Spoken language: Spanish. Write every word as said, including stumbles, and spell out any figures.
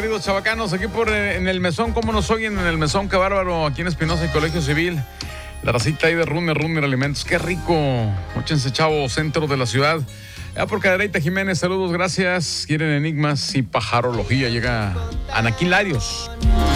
queridos chavacanos, aquí por eh, en el Mesón, ¿cómo nos oyen en el Mesón? Qué bárbaro, aquí en Espinosa y Colegio Civil. La racita ahí de Runner, Runner Alimentos, qué rico. Móchense, chavos, centro de la ciudad. Ya por Cadereyta Jiménez, saludos, gracias. Quieren enigmas y pajarología, llega Anaquín Larios.